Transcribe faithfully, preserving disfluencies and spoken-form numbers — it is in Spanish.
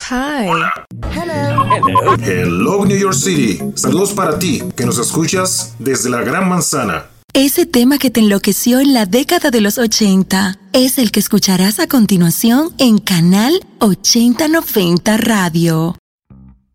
Hi. Hello. Hello, New York City. Saludos para ti, que nos escuchas desde la Gran Manzana. Ese tema que te enloqueció en la década de los ochenta es el que escucharás a continuación en Canal ochenta noventa Radio.